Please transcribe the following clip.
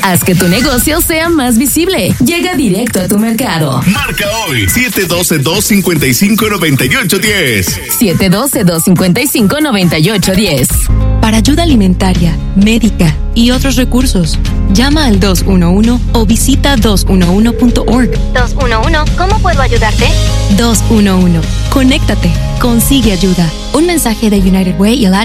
Haz que tu negocio sea más visible. Llega directo a tu mercado. Marca hoy 712-255-9810. 712-255-9810. Para ayuda alimentaria, médica y otros recursos, llama al 211 o visita 211.org. 211, ¿cómo puedo ayudarte? 211. Conéctate. Consigue ayuda. Un mensaje de United Way y el área